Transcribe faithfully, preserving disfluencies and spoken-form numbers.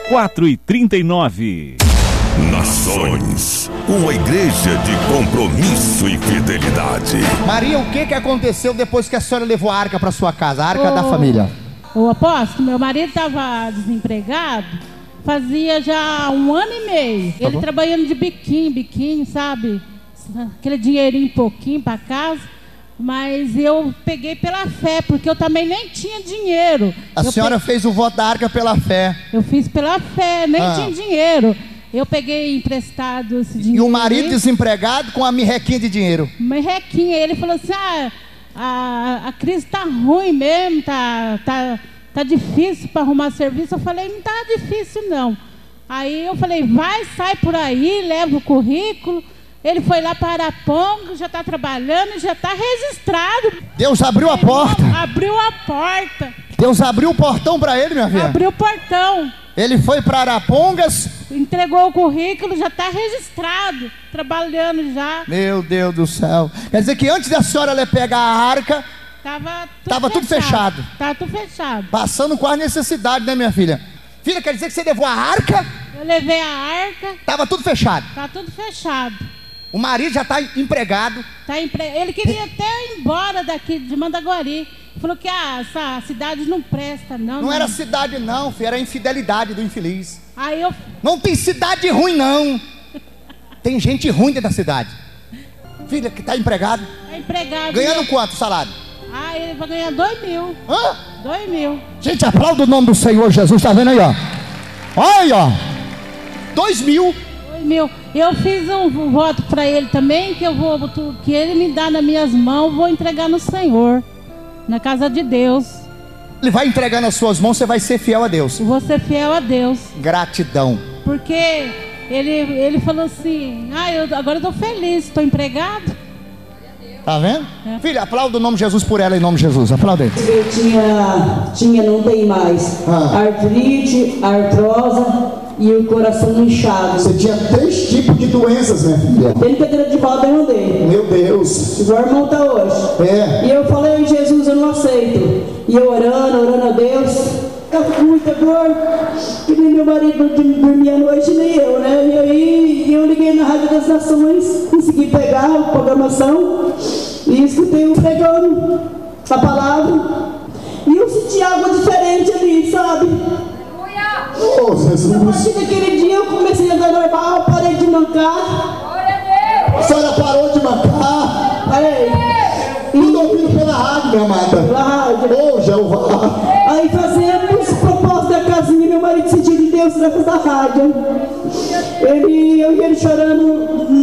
quatro e trinta e nove. Nações, uma igreja de compromisso e fidelidade. Maria, o que que aconteceu depois que a senhora levou a arca para sua casa, a arca ô, da família? O apóstolo, meu marido estava desempregado, fazia já um ano e meio. Tá Ele bom. trabalhando de biquinho, biquinho, sabe? Aquele dinheirinho pouquinho para casa. Mas eu peguei pela fé, porque eu também nem tinha dinheiro. A eu senhora pe... fez o voto da arca pela fé. Eu fiz pela fé, nem Ah. tinha dinheiro. Eu peguei emprestado esse dinheiro. E o marido desempregado com a mirrequinha de dinheiro. Merrequinha, ele falou assim, ah, a, a crise tá ruim mesmo, tá, tá, tá difícil para arrumar serviço. Eu falei, não tá difícil não. Aí eu falei, vai, sai por aí, leva o currículo. Ele foi lá para Araponga, já está trabalhando, já está registrado. Deus abriu a porta. Abriu a porta. Deus abriu o portão para ele, minha filha. Abriu o portão. Ele foi para Arapongas. Entregou o currículo, já está registrado, trabalhando já. Meu Deus do céu. Quer dizer que antes da senhora ela pegar a arca, Tava tudo Tava tudo fechado. Tava tudo fechado. passando com a necessidade, né, minha filha? Filha, quer dizer que você levou a arca? Eu levei a arca, Tava tudo fechado. tá tudo fechado. O marido já está empregado. Tá empre... Ele queria até ir embora daqui de Mandaguari. Falou que ah, essa cidade não presta, não. Não era cidade não, filha, era a infidelidade do infeliz. Aí eu. Não tem cidade ruim não. Tem gente ruim dentro da cidade. Filha, que está empregado. É empregado. Ganhando né? quanto o salário? Ah, ele vai ganhar dois mil. Hã? Dois mil. Gente, aplauda o nome do Senhor Jesus, tá vendo aí, ó? Olha aí, ó. Dois mil. Dois mil. Eu fiz um, um voto para ele também, que eu vou, que ele me dá nas minhas mãos, vou entregar no Senhor, na casa de Deus. Ele vai entregar nas suas mãos, você vai ser fiel a Deus. Eu vou ser fiel a Deus. Gratidão. Porque ele, ele falou assim, ah, eu, agora eu tô feliz, estou empregado. Tá vendo? É. Filha, aplauda o nome de Jesus por ela em nome de Jesus. Aplauda ele. Eu tinha, tinha, não tem mais, Ah. artrite, artrosa e o coração inchado. Você tinha três tipos de doenças, minha filha. Tem cadeira de roda eu andei. Meu Deus. Igual o irmão tá hoje. É. E eu falei, Jesus, eu não aceito. E eu orando, orando a Deus. Eu com muita dor. E nem meu marido não dormia à noite, nem eu, né? E aí eu liguei na Rádio das Nações, consegui pegar a programação e escutei o pregando a palavra. E eu senti algo diferente ali, sabe? Oh, A Jesus. partir daquele dia eu comecei a andar normal, parei de mancar. A senhora parou de matar. Parei. Tudo ouvido pela rádio, minha amada. Pela rádio. Oh, Jeová. Aí fazemos o propósito da casinha, meu marido sentiu de Deus através da rádio. Ele, eu e ele chorando